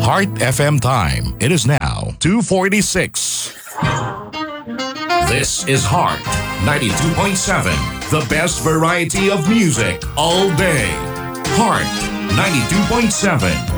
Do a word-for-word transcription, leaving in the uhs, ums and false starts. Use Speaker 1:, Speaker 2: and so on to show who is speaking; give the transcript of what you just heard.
Speaker 1: Heart F M time. It is now two forty-six. This is Heart ninety-two point seven. The best variety of music all day. Heart ninety-two point seven.